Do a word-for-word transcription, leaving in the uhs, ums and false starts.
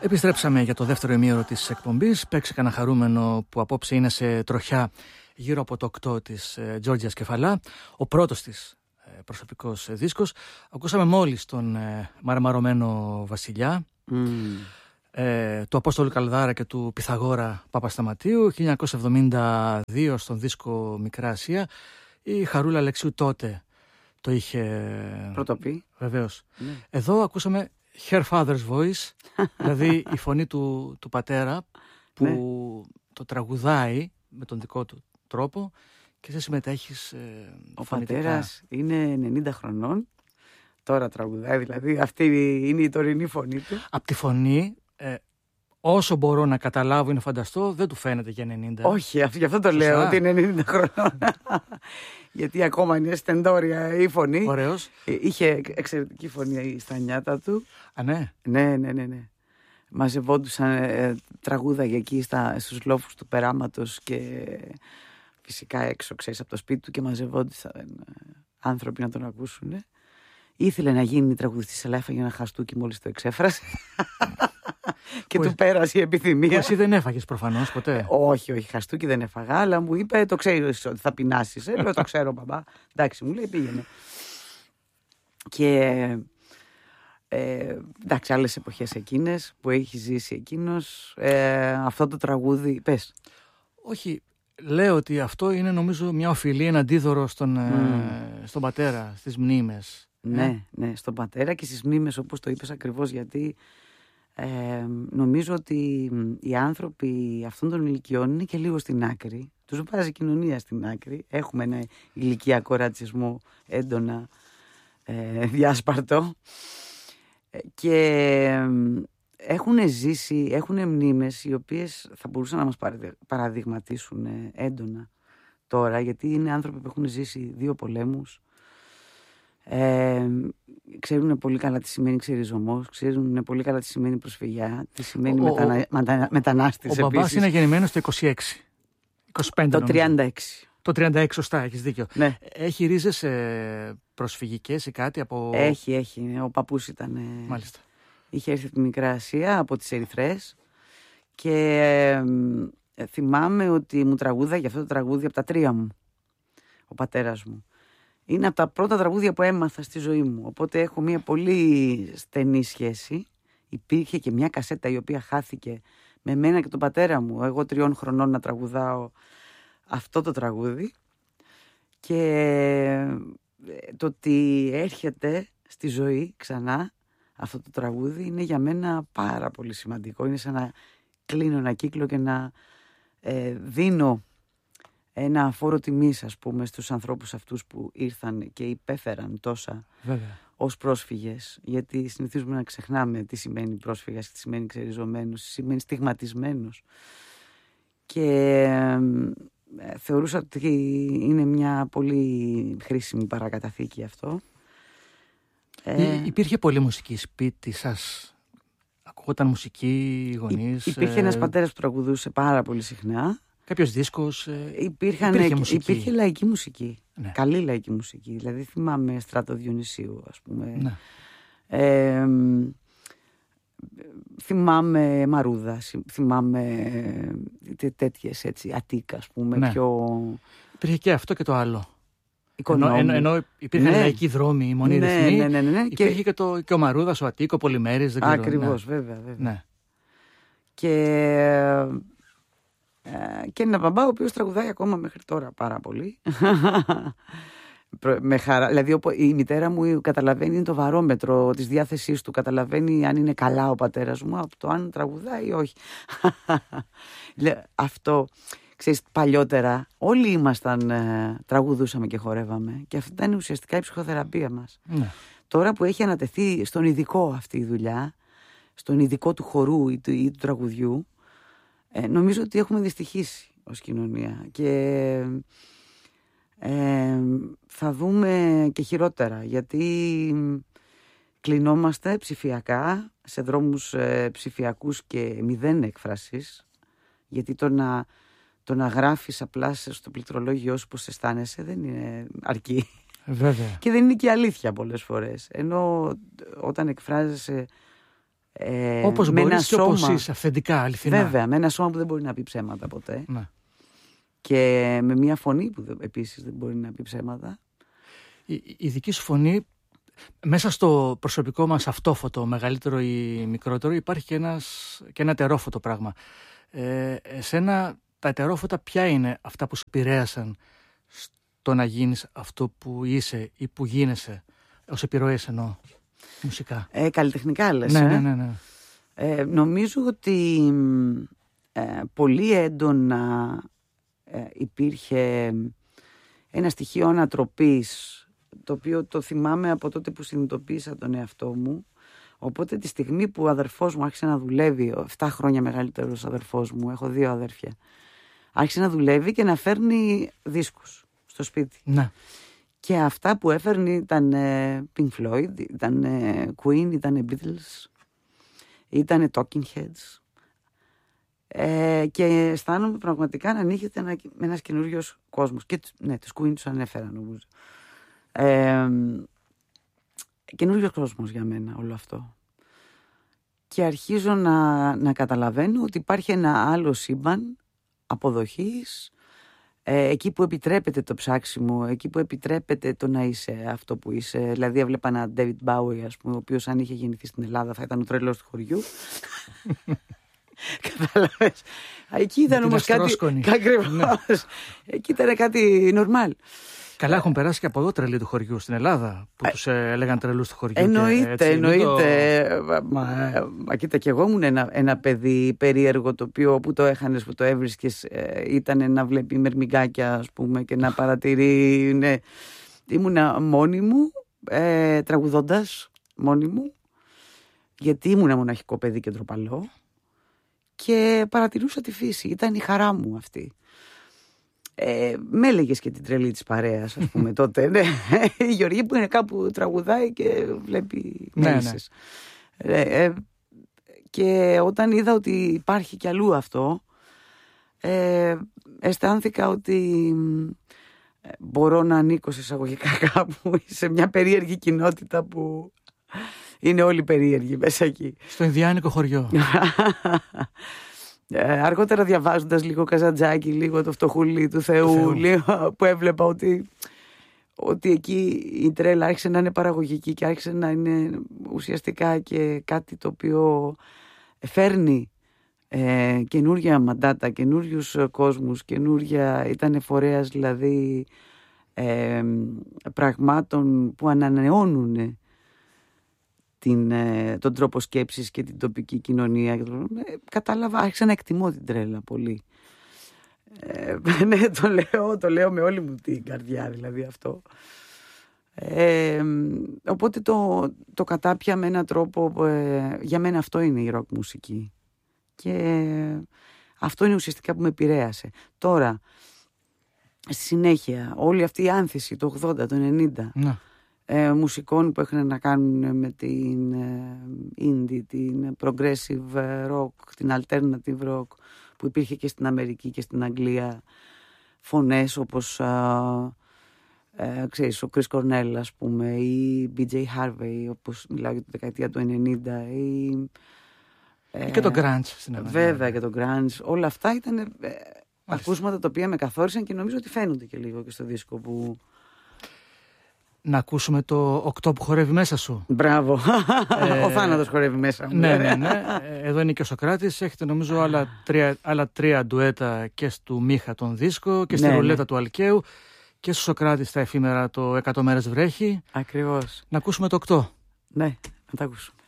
Επιστρέψαμε για το δεύτερο ημίωρο της εκπομπής. Παίξε κανένα χαρούμενο που απόψε είναι σε τροχιά γύρω από το οκτώ της ε, Τζόρτζιας Κεφαλά, ο πρώτος της ε, προσωπικός ε, δίσκος. Ακούσαμε μόλις τον ε, μαρμαρωμένο Βασιλιά, mm. ε, του Απόστολου Καλδάρα και του Πυθαγόρα Παπασταματίου, χίλια εννιακόσια εβδομήντα δύο στον δίσκο Μικρά Ασία. Η Χαρούλα Αλεξίου τότε το είχε πρωτοπεί. Βεβαίως. Mm. Εδώ ακούσαμε Her Father's Voice, δηλαδή η φωνή του, του πατέρα που ναι. το τραγουδάει με τον δικό του τρόπο και εσύ συμμετέχεις ε, Ο φωνητικά. πατέρας είναι ενενήντα χρονών, τώρα τραγουδάει, δηλαδή αυτή είναι η τωρινή φωνή του. Από τη φωνή, ε, όσο μπορώ να καταλάβω, είναι φανταστό, δεν του φαίνεται για ενενήντα. Όχι, γι' αυτό το Σωστά. λέω ότι είναι ενενήντα χρονών. Γιατί ακόμα είναι στεντόρια η φωνή. Ωραίος. Είχε εξαιρετική φωνή στα νιάτα του. Α, ναι. Ναι, ναι, ναι, ναι. Μαζευόντουσαν ε, τραγούδαγε εκεί στα, στους λόφους του περάματος και φυσικά έξω, ξέρεις, από το σπίτι του και μαζευόντουσαν ε, άνθρωποι να τον ακούσουν. Ήθελε να γίνει τραγουδιστής, αλλά έφαγε ένα χαστούκι μόλις το εξέφρασε. Και του πέρασε η επιθυμία. Εσύ δεν έφαγες προφανώς ποτέ. Ε, όχι, όχι, χαστούκι δεν έφαγα, αλλά μου είπε, το ξέρεις ότι θα πεινάσεις. Ε, λέω, το ξέρω, μπαμπά. Εντάξει, μου λέει, πήγαινε. Και ε, εντάξει, άλλες εποχές εκείνες που έχει ζήσει εκείνος, ε, αυτό το τραγούδι, πες. Όχι, λέω ότι αυτό είναι νομίζω μια οφειλή, ένα αντίδωρο στον, mm. ε, στον πατέρα, στις μνήμες. Ναι, ε? ναι, στον πατέρα και στις μνήμες, όπως το είπες ακριβώς, γιατί Ε, νομίζω ότι οι άνθρωποι αυτών των ηλικιών είναι και λίγο στην άκρη. Τους βάζει η κοινωνία στην άκρη. Έχουμε ένα ηλικιακό ρατσισμό έντονα ε, διάσπαρτο και έχουν ζήσει, έχουν μνήμες οι οποίες θα μπορούσαν να μας παραδειγματίσουν έντονα τώρα, γιατί είναι άνθρωποι που έχουν ζήσει δύο πολέμους. Ε, ξέρουν πολύ καλά τι σημαίνει ξεριζωμός, ξέρουν πολύ καλά τι σημαίνει προσφυγιά, τι σημαίνει ο, μετανα, ο, μετα, μετανάστης. Ο μπαμπάς είναι γεννημένος το είκοσι έξι, είκοσι πέντε το τριάντα έξι. Το τριάντα έξι, σωστά, έχεις δίκιο. Ναι. Έχει ρίζες ε, προσφυγικές ή κάτι από... Έχει, έχει. Ο παππούς ήταν... Μάλιστα. Είχε έρθει από τη Μικρά Ασία, από τις Ερυθρές και ε, θυμάμαι ότι μου τραγούδαγε αυτό το τραγούδι από τα τρία μου, ο πατέρας μου. Είναι από τα πρώτα τραγούδια που έμαθα στη ζωή μου. Οπότε έχω μια πολύ στενή σχέση. Υπήρχε και μια κασέτα η οποία χάθηκε με μένα και τον πατέρα μου. Εγώ τριών χρονών να τραγουδάω αυτό το τραγούδι. Και το ότι έρχεται στη ζωή ξανά αυτό το τραγούδι είναι για μένα πάρα πολύ σημαντικό. Είναι σαν να κλείνω ένα κύκλο και να ε, δίνω ένα φόρο τιμής, ας πούμε, στους ανθρώπους αυτούς που ήρθαν και υπέφεραν τόσα Βέβαια. ως πρόσφυγες. Γιατί συνηθίζουμε να ξεχνάμε τι σημαίνει πρόσφυγας, τι σημαίνει ξεριζωμένος, τι σημαίνει στιγματισμένος. Και ε, θεωρούσα ότι είναι μια πολύ χρήσιμη παρακαταθήκη αυτό. Ε, υπήρχε πολλή μουσική σπίτι σας? Ακούγονταν μουσική, οι γονείς? Υπήρχε ε... ένας πατέρας που τραγουδούσε πάρα πολύ συχνά. Κάποιος δίσκος? Ε, Υπήρχαν, υπήρχε, μουσική. υπήρχε λαϊκή μουσική. Ναι. Καλή λαϊκή μουσική. Δηλαδή θυμάμαι Στράτο Διονυσίου, ας πούμε. Ναι. Ε, θυμάμαι Μαρούδα, θυμάμαι τέτοιες έτσι, Αττίκα, ας πούμε. Ναι. Πιο... Υπήρχε και αυτό και το άλλο. Ενώ, ενώ, ενώ υπήρχαν ναι. λαϊκοί δρόμοι, οι μονοί ναι, ρυθμοί, ναι, ναι, ναι, ναι. υπήρχε και... και, το, και ο Μαρούδας, ο Αττίκο, ο Πολυμέρης, δεν ξέρω. Ακριβώς, ναι. βέβαια, βέβαια. Ναι. Και... και ένα μπαμπά ο οποίος τραγουδάει ακόμα μέχρι τώρα πάρα πολύ. Με χαρά. Δηλαδή η μητέρα μου καταλαβαίνει το βαρόμετρο της διάθεσής του, καταλαβαίνει αν είναι καλά ο πατέρας μου από το αν τραγουδάει ή όχι. Αυτό, ξέρεις, παλιότερα όλοι ήμασταν, ε, τραγουδούσαμε και χορεύαμε και αυτή ήταν ουσιαστικά η ψυχοθεραπεία μας. Ναι. Τώρα που έχει ανατεθεί στον ειδικό αυτή η δουλειά, στον ειδικό του χορού ή του, ή του τραγουδιού, ε, νομίζω ότι έχουμε δυστυχήσει ως κοινωνία και ε, θα δούμε και χειρότερα, γιατί κλεινόμαστε ψηφιακά σε δρόμους ε, ψηφιακούς και μηδέν έκφρασης, γιατί το να, το να γράφεις απλά στο πληκτρολόγιο σου πώς αισθάνεσαι δεν είναι αρκεί. Βέβαια. Και δεν είναι και αλήθεια πολλές φορές, ενώ όταν εκφράζεσαι Ε, όπως με μπορείς και σώμα, όπως είσαι, αυθεντικά, αληθινά. Βέβαια, με ένα σώμα που δεν μπορεί να πει ψέματα ποτέ. Ναι. Και με μια φωνή που επίσης δεν μπορεί να πει ψέματα. Η, η δική σου φωνή, μέσα στο προσωπικό μας αυτόφωτο, μεγαλύτερο ή μικρότερο, υπάρχει και, ένας, και ένα ετερόφωτο πράγμα. Ε, εσένα τα ετερόφωτα ποια είναι αυτά που σε επηρέασαν στο να γίνεις αυτό που είσαι ή που γίνεσαι, ως επιρροές εννοώ, μουσικά? Ε, καλλιτεχνικά λες. Ναι, ε? ναι, ναι, ναι. Ε, νομίζω ότι ε, πολύ έντονα ε, υπήρχε ένα στοιχείο ανατροπής, το οποίο το θυμάμαι από τότε που συνειδητοποίησα τον εαυτό μου. Οπότε τη στιγμή που ο αδερφός μου άρχισε να δουλεύει, επτά χρόνια μεγαλύτερος αδερφός μου, έχω δύο αδέρφια, άρχισε να δουλεύει και να φέρνει δίσκους στο σπίτι. Ναι. Και αυτά που έφερνε ήταν ε, Pink Floyd, ήταν ε, Queen, ήταν Beatles, ήταν Talking Heads. Ε, και αισθάνομαι πραγματικά να ανοίγεται ένα, ένας καινούριος κόσμος. Και ναι, τους Queen τους ανέφερα νομίζω. Ε, καινούριος κόσμος για μένα όλο αυτό. Και αρχίζω να, να καταλαβαίνω ότι υπάρχει ένα άλλο σύμπαν αποδοχής, ε, εκεί που επιτρέπεται το ψάξιμο, εκεί που επιτρέπεται το να είσαι αυτό που είσαι. Δηλαδή έβλεπα έναν David Bowie, ας πούμε, ο οποίος αν είχε γεννηθεί στην Ελλάδα θα ήταν ο τρελός του χωριού. Κατάλαβες. Εκεί ήταν όμως κάτι ακριβώς. Ναι. Εκεί ήταν κάτι νορμάλ. Καλά, έχουν περάσει και από εδώ τρελοί του χωριού στην Ελλάδα, που τους ε, έλεγαν τρελούς του χωριού. Εννοείται, και, έτσι, εννοείται. Το... Μα, μα κοίτα, κι εγώ ήμουν ένα, ένα παιδί περίεργο, το οποίο όπου το έχανες, που το έβρισκες, ε, ήταν να βλέπει μερμηγκάκια, ας πούμε, και να παρατηρεί. Ναι. Ήμουνα μόνη μου, ε, τραγουδώντας μόνη μου, γιατί ήμουνα μοναχικό παιδί και ντροπαλό, και παρατηρούσα τη φύση. Ήταν η χαρά μου αυτή. Ε, με έλεγες και την τρελή της παρέας, ας πούμε, τότε. Ναι. Η Γεωργή που είναι κάπου τραγουδάει και βλέπει μέλισσες. Ναι, ναι. Ε, ε, και όταν είδα ότι υπάρχει κι αλλού αυτό, ε, αισθάνθηκα ότι ε, μπορώ να ανήκω σε εισαγωγικά κάπου, σε μια περίεργη κοινότητα που είναι όλοι περίεργοι μέσα εκεί. Στο Ινδιάνικο χωριό. Ε, αργότερα διαβάζοντας λίγο Καζαντζάκη, λίγο το Φτωχούλι του Θεού, Θεού. Λίγο, που έβλεπα ότι, ότι εκεί η τρέλα άρχισε να είναι παραγωγική και άρχισε να είναι ουσιαστικά και κάτι το οποίο φέρνει ε, καινούρια μαντάτα, καινούριους κόσμους, καινούρια, ήταν φορέας δηλαδή ε, πραγμάτων που ανανεώνουν την, τον τρόπο σκέψης και την τοπική κοινωνία. Ε, κατάλαβα, άρχισα να εκτιμώ την τρέλα πολύ. Ε, ναι, το λέω, το λέω με όλη μου την καρδιά δηλαδή αυτό. Ε, οπότε το, το κατάπια με έναν τρόπο, ε, για μένα αυτό είναι η ροκ μουσική. Και αυτό είναι ουσιαστικά που με επηρέασε. Τώρα, στη συνέχεια, όλη αυτή η άνθηση το ογδόντα, το ενενήντα, ναι. Ε, μουσικών που έχουν να κάνουν με την ε, indie, την progressive rock, την alternative rock που υπήρχε και στην Αμερική και στην Αγγλία, φωνές όπως α, ε, ξέρεις, ο Chris Cornell, ας πούμε, ή μπι τζέι Harvey, όπως μιλάω για τη δεκαετία του ενενήντα, ή, ε, και το grunge στην Αμερική. Βέβαια, και το grunge. Όλα αυτά ήταν ε, ακούσματα τα οποία με καθόρισαν και νομίζω ότι φαίνονται και λίγο και στο δίσκο που... Να ακούσουμε το οκτώ που χορεύει μέσα σου. Μπράβο. Ε, ο θάνατος χορεύει μέσα μου. Ναι, ναι, ναι. Εδώ είναι και ο Σοκράτης. Έχετε νομίζω άλλα τρία, άλλα τρία ντουέτα και στο Μίχα τον δίσκο και στη ναι, ρουλέτα ναι. του Αλκαίου και στο Σοκράτη στα εφήμερα το εκατό μέρες βρέχει. Ακριβώς. Να ακούσουμε το οκτώ. Ναι, να τα ακούσουμε.